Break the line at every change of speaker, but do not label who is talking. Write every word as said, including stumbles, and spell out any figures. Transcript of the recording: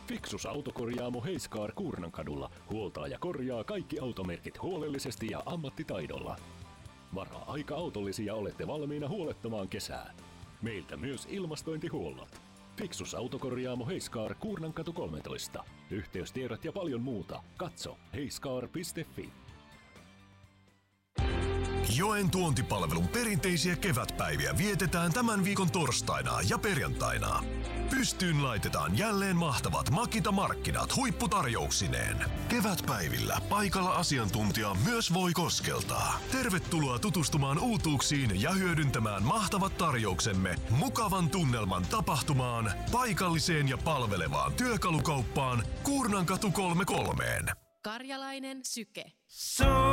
Fiksus autokorjaamo Heiskaar Kuurnankadulla huoltaa ja korjaa kaikki automerkit huolellisesti ja ammattitaidolla. Varaa aika autollisia olette valmiina huolettomaan kesään. Meiltä myös ilmastointihuollot. Fiksus autokorjaamo Heiskaar Kuurnankatu kolmetoista. Yhteystiedot ja paljon muuta. Katso heiskaar piste fi.
Joen tuontipalvelun perinteisiä kevätpäiviä vietetään tämän viikon torstaina ja perjantaina. Pystyyn laitetaan jälleen mahtavat Makita-markkinat huipputarjouksineen. Kevätpäivillä paikalla asiantuntija myös voi koskeltaa. Tervetuloa tutustumaan uutuuksiin ja hyödyntämään mahtavat tarjouksemme mukavan tunnelman tapahtumaan, paikalliseen ja palvelevaan työkalukauppaan Kuurnankatu kolmekymmentäkolme.
Karjalainen Syke.